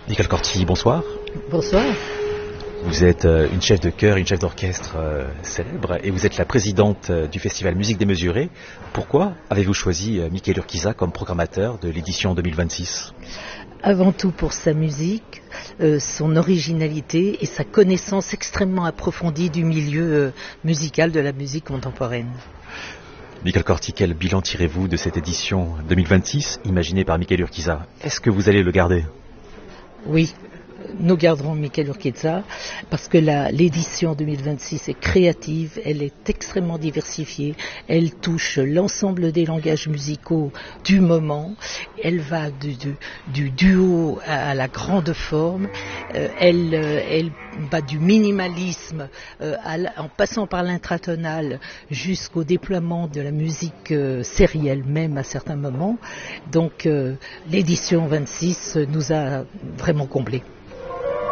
Nicole Corti, bonsoir. Bonsoir. Vous êtes une chef de chœur, une chef d'orchestre célèbre et vous êtes la présidente du festival Musique Démesurée. Pourquoi avez-vous choisi Michael Urquiza comme programmateur de l'édition 2026 ? Avant tout pour sa musique, son originalité et sa connaissance extrêmement approfondie du milieu musical de la musique contemporaine. Nicole Corti, quel bilan tirez-vous de cette édition 2026 imaginée par Michael Urquiza ? Est-ce que vous allez le garder ? Oui. Nous garderons Michael Urquiza parce que l'édition 2026 est créative, elle est extrêmement diversifiée, elle touche l'ensemble des langages musicaux du moment, elle va du duo à la grande forme, elle va du minimalisme en passant par l'intratonal jusqu'au déploiement de la musique sérielle même à certains moments. Donc l'édition 26 nous a vraiment comblés.